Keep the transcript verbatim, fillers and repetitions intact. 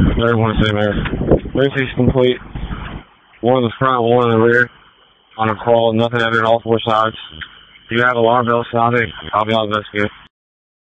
Everyone's in there. Basically complete. One in the front, one in the rear. On a crawl, nothing evident on all four sides. If you have alarm bells sounding, I'll be on the best good.